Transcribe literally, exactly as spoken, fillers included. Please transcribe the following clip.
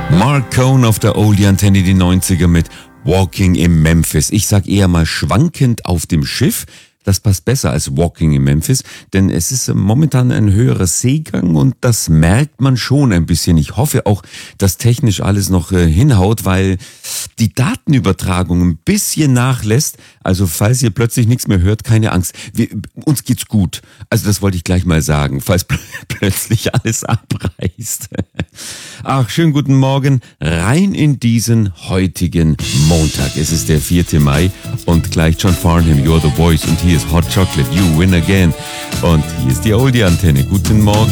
Mark Cohn auf der Oldie-Antenne, die neunziger mit Walking in Memphis. Ich sag eher mal schwankend auf dem Schiff. Das passt besser als Walking in Memphis, denn es ist momentan ein höherer Seegang und das merkt man schon ein bisschen. Ich hoffe auch, dass technisch alles noch äh, hinhaut, weil die Datenübertragung ein bisschen nachlässt. Also falls ihr plötzlich nichts mehr hört, keine Angst. Wir, uns geht's gut. Also das wollte ich gleich mal sagen, falls pl- plötzlich alles abreißt. Ach, schönen guten Morgen rein in diesen heutigen Montag. Es ist der vierte Mai und gleich John Farnham, You're the Voice und hier ist Hot Chocolate, You Win Again. Und hier ist die Oldie-Antenne. Guten Morgen.